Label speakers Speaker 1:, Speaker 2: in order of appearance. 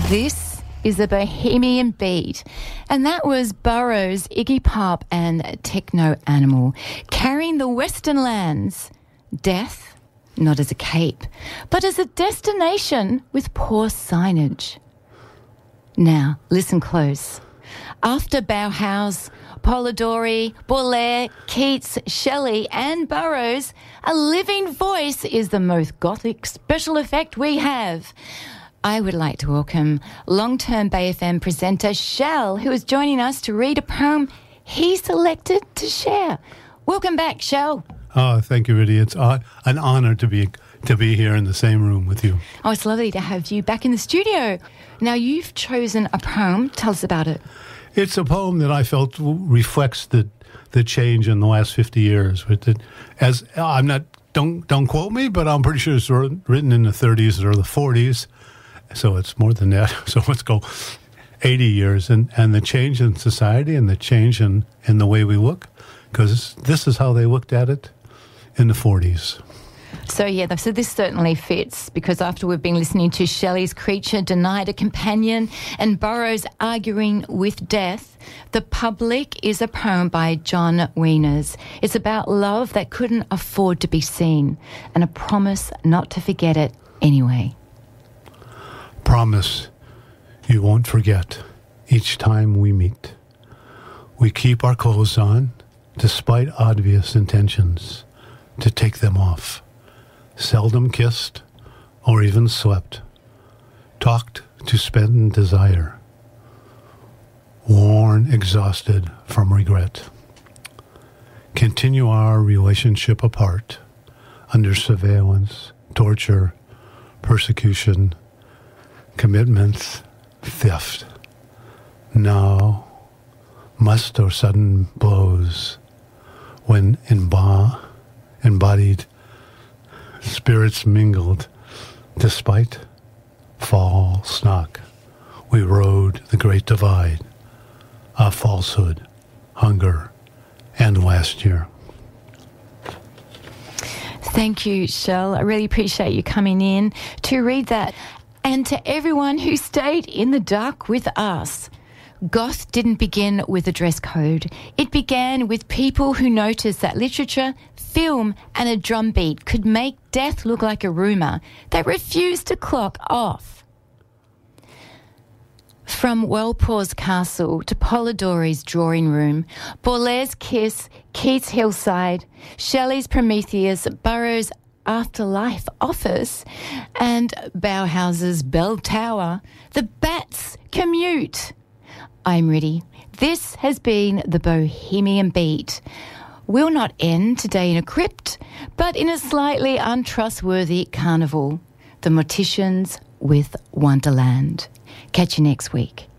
Speaker 1: This is the Bohemian Beat, and that was Burroughs, Iggy Pop and Techno Animal, carrying the Western lands. Death, not as a cape, but as a destination with poor signage. Now, listen close. After Bauhaus, Polidori, Baudelaire, Keats, Shelley and Burroughs, a living voice is the most gothic special effect we have. I would like to welcome long-term Bay FM presenter Shell, who is joining us to read a poem he selected to share. Welcome back, Shell.
Speaker 2: Oh, thank you, Riddy. It's an honor to be here in the same room with you.
Speaker 1: Oh, it's lovely to have you back in the studio. Now, you've chosen a poem. Tell us about it.
Speaker 2: It's a poem that I felt reflects the change in the last 50 years. As I'm not, don't quote me, but I'm pretty sure it's written in the 30s or the 40s. So it's more than that. So let's go 80 years. And the change in society and the change in the way we look, because this is how they looked at it in the 40s.
Speaker 1: So this certainly fits, because after we've been listening to Shelley's Creature Denied a Companion and Burroughs Arguing with Death, The Public is a poem by John Wieners. It's about love that couldn't afford to be seen and a promise not to forget it anyway.
Speaker 2: Promise you won't forget each time we meet. We keep our clothes on despite obvious intentions to take them off. Seldom kissed or even slept. Talked to spend desire. Worn, exhausted from regret. Continue our relationship apart under surveillance, torture, persecution, commitments, theft. Now, must or sudden blows when embodied spirits mingled, despite false knock, we rode the great divide of falsehood, hunger, and last year.
Speaker 1: Thank you, Shell. I really appreciate you coming in to read that. And to everyone who stayed in the dark with us, Goth didn't begin with a dress code. It began with people who noticed that literature, film and a drum beat could make death look like a rumour that refused to clock off. From Walpole's castle to Polidori's drawing room, Baudelaire's Kiss, Keats' Hillside, Shelley's Prometheus, Burroughs' Afterlife Office and Bauhaus's Bell Tower, the bats commute. I'm Riddy. This has been the Bohemian Beat. We'll not end today in a crypt, but in a slightly untrustworthy carnival. The Morticians with Wonderland. Catch you next week.